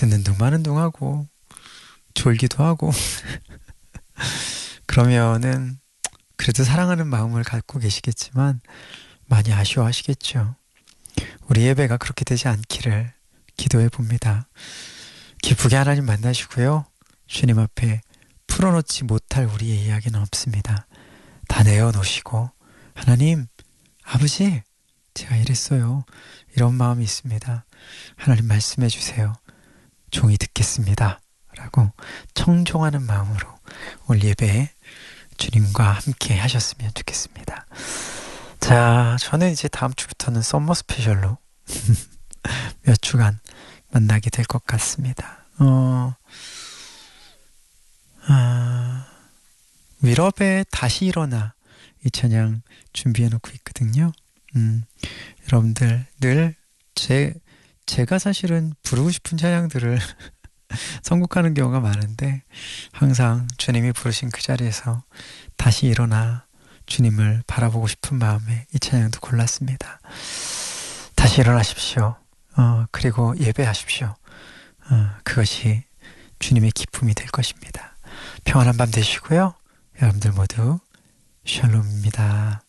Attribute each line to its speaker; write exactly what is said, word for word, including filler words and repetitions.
Speaker 1: 듣는 둥 마는 둥 하고 졸기도 하고 그러면은 그래도 사랑하는 마음을 갖고 계시겠지만 많이 아쉬워하시겠죠. 우리 예배가 그렇게 되지 않기를 기도해 봅니다. 기쁘게 하나님 만나시고요. 주님 앞에 풀어놓지 못할 우리의 이야기는 없습니다. 다 내어놓으시고 하나님, 아버지, 제가 이랬어요. 이런 마음이 있습니다. 하나님 말씀해 주세요. 종이 듣겠습니다. 라고 청종하는 마음으로 오늘 예배에 주님과 함께 하셨으면 좋겠습니다. 자, 저는 이제 다음 주부터는 썸머 스페셜로 몇 주간 만나게 될 것 같습니다. 어, 아, 윌업의 다시 일어나 이 찬양 준비해 놓고 있거든요. 음, 여러분들 늘 제, 제가 사실은 부르고 싶은 찬양들을 선곡하는 경우가 많은데 항상 주님이 부르신 그 자리에서 다시 일어나 주님을 바라보고 싶은 마음에 이 찬양도 골랐습니다. 다시 일어나십시오. 어, 그리고 예배하십시오. 어, 그것이 주님의 기쁨이 될 것입니다. 평안한 밤 되시고요. 여러분들 모두 샬롬입니다.